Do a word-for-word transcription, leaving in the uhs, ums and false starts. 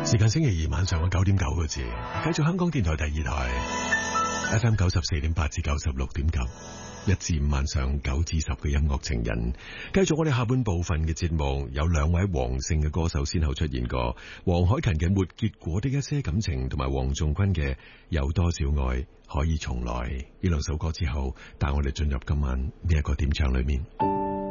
時間星期二晚上嘅九點九個字，繼續香港電台第二台 F M 九十四點八至九十六點九，一至五晚上九至十嘅音樂情人。繼續我哋下半部分嘅節目，有兩位黃姓嘅歌手先後出現過，黃凱芹嘅《沒結果的一些感情》同埋黃仲坤嘅《有多少愛可以重來》。呢兩首歌之後，帶我哋進入今晚呢一個點唱裏面。